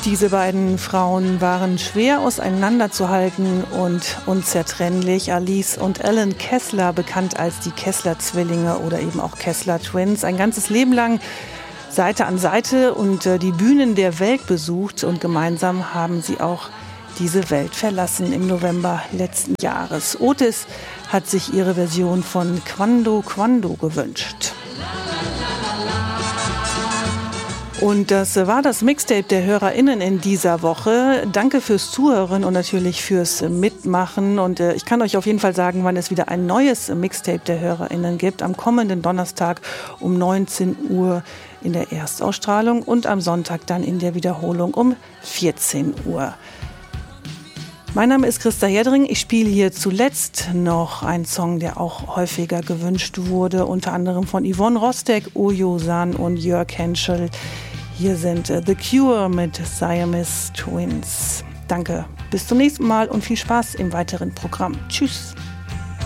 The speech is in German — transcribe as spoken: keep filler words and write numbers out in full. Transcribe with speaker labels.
Speaker 1: Diese beiden Frauen waren schwer auseinanderzuhalten und unzertrennlich. Alice und Ellen Kessler, bekannt als die Kessler-Zwillinge oder eben auch Kessler-Twins, ein ganzes Leben lang Seite an Seite und äh, die Bühnen der Welt besucht. Und gemeinsam haben sie auch diese Welt verlassen im November letzten Jahres. Otis hat sich ihre Version von Quando Quando gewünscht. Und das war das Mixtape der HörerInnen in dieser Woche. Danke fürs Zuhören und natürlich fürs Mitmachen. Und äh, ich kann euch auf jeden Fall sagen, wann es wieder ein neues Mixtape der HörerInnen gibt. Am kommenden Donnerstag um neunzehn Uhr in der Erstausstrahlung und am Sonntag dann in der Wiederholung um vierzehn Uhr. Mein Name ist Christa Herdring. Ich spiele hier zuletzt noch einen Song, der auch häufiger gewünscht wurde, unter anderem von Yvonne Rostek, Ojo San und Jörg Henschel. Hier sind The Cure mit Siamese Twins. Danke, bis zum nächsten Mal und viel Spaß im weiteren Programm. Tschüss.